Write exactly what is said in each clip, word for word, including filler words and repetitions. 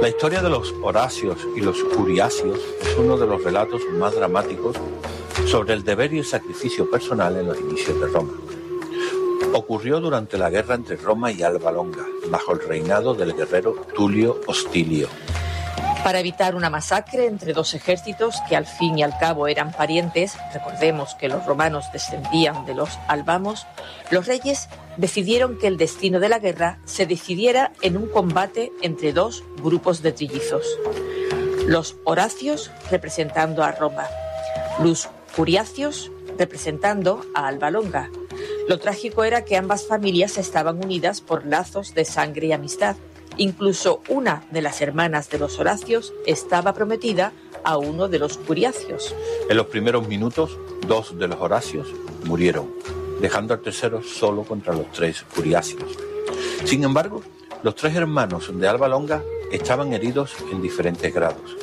La historia de los Horacios y los Curiacios es uno de los relatos más dramáticos sobre el deber y el sacrificio personal en los inicios de Roma. Ocurrió durante la guerra entre Roma y Alba Longa, bajo el reinado del guerrero Tulio Hostilio. Para evitar una masacre entre dos ejércitos que al fin y al cabo eran parientes, recordemos que los romanos descendían de los albamos, los reyes decidieron que el destino de la guerra se decidiera en un combate entre dos grupos de trillizos. Los Horacios representando a Roma, los Curiacios representando a Alba Longa. Lo trágico era que ambas familias estaban unidas por lazos de sangre y amistad. Incluso una de las hermanas de los Horacios estaba prometida a uno de los Curiacios. En los primeros minutos, dos de los Horacios murieron, dejando al tercero solo contra los tres Curiacios. Sin embargo, los tres hermanos de Alba Longa estaban heridos en diferentes grados.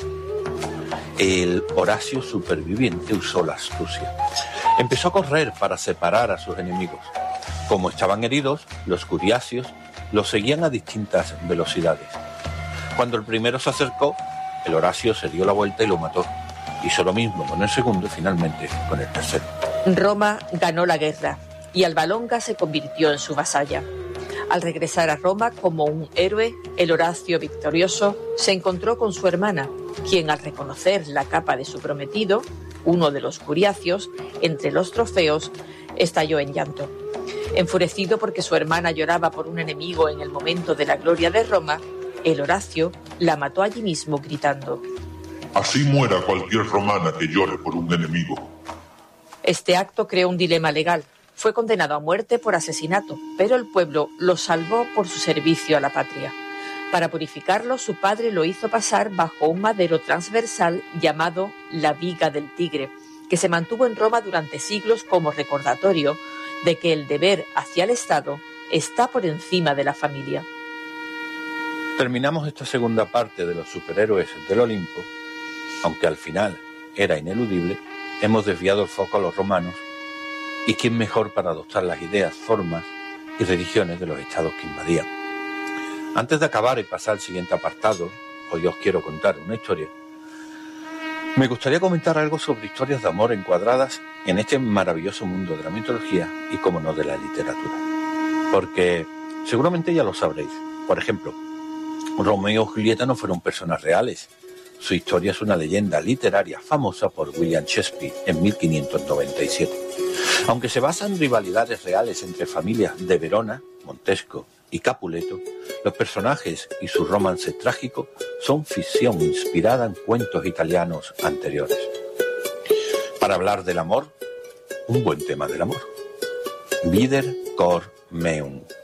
El Horacio superviviente usó la astucia. Empezó a correr para separar a sus enemigos. Como estaban heridos, los Curiacios los seguían a distintas velocidades. Cuando el primero se acercó, el Horacio se dio la vuelta y lo mató. Hizo lo mismo con el segundo y finalmente con el tercero. Roma ganó la guerra y Alba Longa se convirtió en su vasalla. Al regresar a Roma como un héroe, el Horacio victorioso se encontró con su hermana, quien al reconocer la capa de su prometido, uno de los Curiacios, entre los trofeos, estalló en llanto. Enfurecido porque su hermana lloraba por un enemigo en el momento de la gloria de Roma, el Horacio la mató allí mismo gritando: «Así muera cualquier romana que llore por un enemigo». Este acto creó un dilema legal. Fue condenado a muerte por asesinato, pero el pueblo lo salvó por su servicio a la patria. Para purificarlo, su padre lo hizo pasar bajo un madero transversal llamado la Viga del Tigre, que se mantuvo en Roma durante siglos como recordatorio de que el deber hacia el Estado está por encima de la familia. Terminamos esta segunda parte de los superhéroes del Olimpo, aunque al final era ineludible, hemos desviado el foco a los romanos, y quién mejor para adoptar las ideas, formas y religiones de los estados que invadían. Antes de acabar y pasar al siguiente apartado, hoy os quiero contar una historia. Me gustaría comentar algo sobre historias de amor encuadradas en este maravilloso mundo de la mitología y, como no, de la literatura. Porque seguramente ya lo sabréis. Por ejemplo, Romeo y Julieta no fueron personas reales. Su historia es una leyenda literaria famosa por William Shakespeare en mil quinientos noventa y siete. Aunque se basa en rivalidades reales entre familias de Verona, Montesco y Capuleto, los personajes y su romance trágico son ficción inspirada en cuentos italianos anteriores. Para hablar del amor, un buen tema del amor. Vider cor meum.